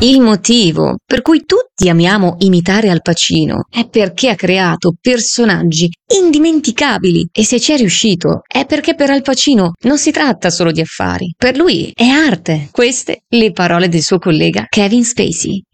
Il motivo per cui tutti amiamo imitare Al Pacino è perché ha creato personaggi indimenticabili, e se ci è riuscito è perché per Al Pacino non si tratta solo di affari, per lui è arte. Queste le parole del suo collega Kevin Spacey.